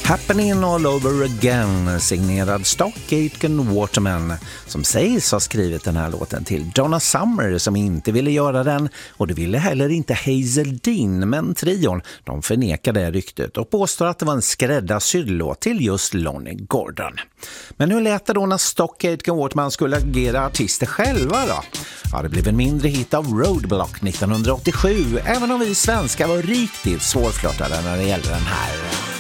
Happening all over again, signerad Stock Aitken Waterman, som sägs ha skrivit den här låten till Donna Summer som inte ville göra den, och det ville heller inte Hazel Dean, men trion de förnekade ryktet och påstår att det var en skräddarsydd låt till just Lonnie Gordon. Men hur lät det då när Stock Aitken Waterman skulle agera artister själva då? Ja, det blev en mindre hit av Roadblock 1987, även om vi svenskar var riktigt svårflörtade när det gällde den här.